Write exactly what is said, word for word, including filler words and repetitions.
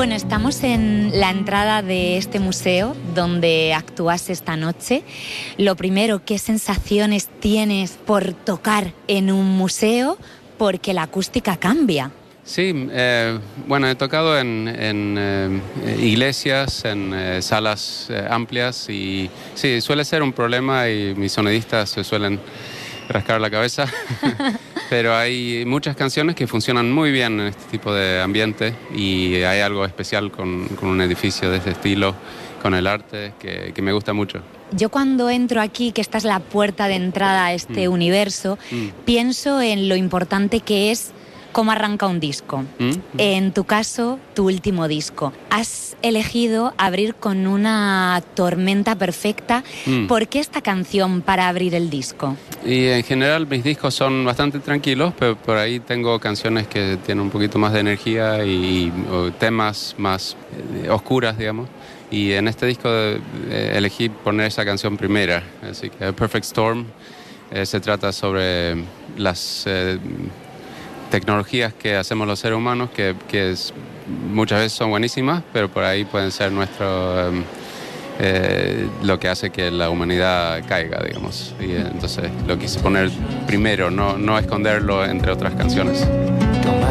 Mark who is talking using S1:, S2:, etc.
S1: Bueno, estamos en la entrada de este museo donde actúas esta noche. Lo primero, ¿qué sensaciones tienes por tocar en un museo? Porque la acústica cambia.
S2: Sí, eh, bueno, he tocado en, en eh, iglesias, en eh, salas eh, amplias y sí, suele ser un problema y mis sonidistas se suelen rascar la cabeza, pero hay muchas canciones que funcionan muy bien en este tipo de ambiente y hay algo especial con, con un edificio de este estilo, con el arte, que, que me gusta mucho.
S1: Yo cuando entro aquí, que esta es la puerta de entrada a este mm. universo, mm. pienso en lo importante que es cómo arranca un disco. ¿Mm? En tu caso, tu último disco. Has elegido abrir con una tormenta perfecta. ¿Mm? ¿Por qué esta canción para abrir el disco?
S2: Y en general mis discos son bastante tranquilos, pero por ahí tengo canciones que tienen un poquito más de energía y, y temas más eh, oscuras, digamos. Y en este disco eh, elegí poner esa canción primera. Así que Perfect Storm eh, se trata sobre las Eh, tecnologías que hacemos los seres humanos, que, que es, muchas veces son buenísimas, pero por ahí pueden ser nuestro eh, eh, lo que hace que la humanidad caiga, digamos. Y entonces lo quise poner primero, no, no esconderlo entre otras canciones.